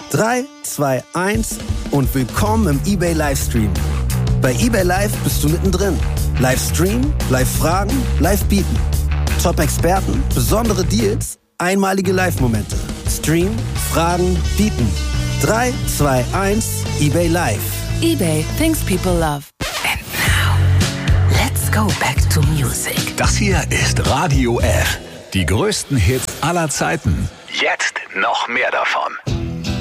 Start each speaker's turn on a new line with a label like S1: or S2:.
S1: 3, 2, 1 und willkommen im eBay Livestream. Bei eBay Live bist du mittendrin. Livestream, Live-Fragen, Live-Bieten. Top-Experten, besondere Deals, einmalige Live-Momente. Stream, Fragen, Bieten. 3, 2, 1, eBay Live.
S2: eBay, things people love.
S3: And now, let's go back to music.
S4: Das hier ist Radio F. Die größten Hits aller Zeiten. Jetzt noch mehr davon.